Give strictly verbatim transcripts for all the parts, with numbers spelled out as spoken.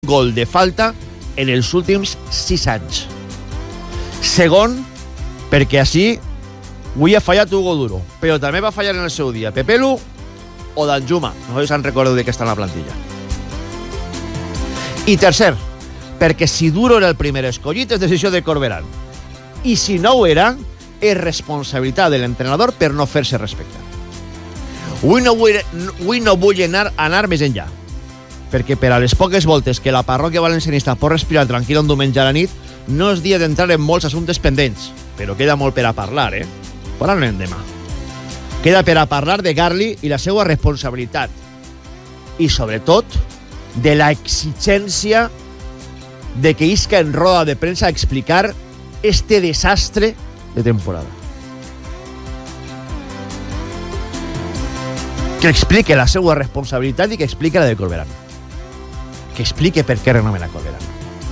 gol de falta en els últims sis anys. Segon, perquè així avui ha fallat Hugo Duro, però també va fallar en el seu dia Pepelu o Danjuma. No sé si se'n recordeu de que està en la plantilla. I tercer, perquè si Duro era el primer escollit és decisió de Corberán. I si no ho era, és responsabilitat de l'entrenador per no fer-se respectar. Avui no vull, avui no vull anar, anar més enllà, perquè per a les poques voltes que la parròquia valencianista pot respirar tranquil un diumenge a la nit, no és dia d'entrar en molts assumptes pendents, però queda molt per a parlar, eh? Parlarem demà. Queda per a parlar de Garli i la seva responsabilitat. I, sobretot, de la exigència de que isca en roda de premsa a explicar este desastre de temporada. Que explique la seva responsabilitat i que explique la de Corberán. Que explique per què renomena Corberán.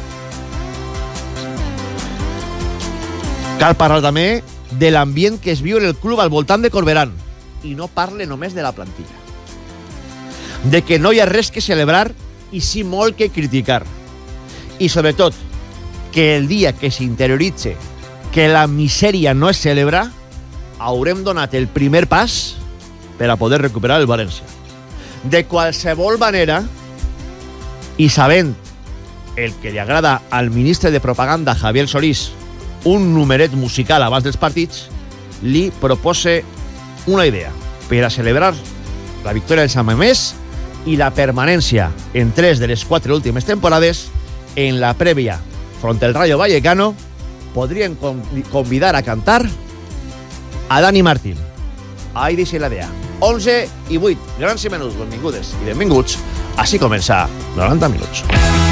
Cal parlar també de l'ambient que es viu en el club al voltant de Corberán i no parle només de la plantilla. De que no hi ha res que celebrar i sí molt que criticar. I sobretot, que el dia que s'interioritze que la misèria no es celebra, haurem donat el primer pas per a poder recuperar el València. De qualsevol manera, i sabent el que li agrada al ministre de propaganda Javier Solís, un numeret musical abans dels partits, li propose una idea per a celebrar la victòria en Sant Mamés i la permanència en tres de les quatre últimes temporades en la prèvia front al Rayo Vallecano. Podrien convidar a cantar a Dani Martín. Ahí deixa la idea. onze i vuit, grans i menuts, benvingudes i benvinguts. Així comença noranta minuts.